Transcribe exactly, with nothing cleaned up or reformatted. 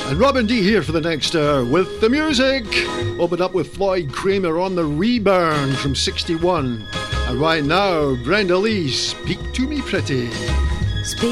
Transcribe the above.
And Robin D here for the next hour with the music. Open up with Floyd Kramer on the Reburn from sixty-one. And right now, Brenda Lee, Speak to Me Pretty.